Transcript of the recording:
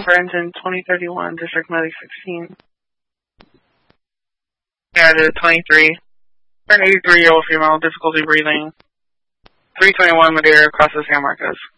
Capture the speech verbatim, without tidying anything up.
for engine twenty thirty-one, District Medic sixteen. Yeah, I did twenty-three. For an eighty-three-year-old female, difficulty breathing. three twenty-one Madeira crosses San Marcos.